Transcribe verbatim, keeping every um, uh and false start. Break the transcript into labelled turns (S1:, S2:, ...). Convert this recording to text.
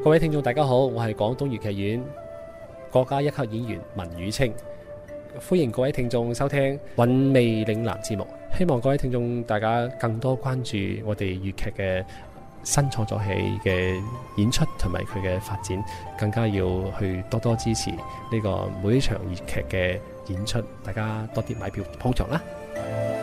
S1: 各位聽眾大家好，我係廣東粵劇院國家一級演員文宇清，歡迎各位聽眾收聽韻味嶺南節目。希望各位聽眾大家更多關注我哋粵劇嘅新創作戲嘅演出同埋佢嘅發展，更加要去多多支持呢個每一場粵劇嘅演出，大家多啲買票捧場啦。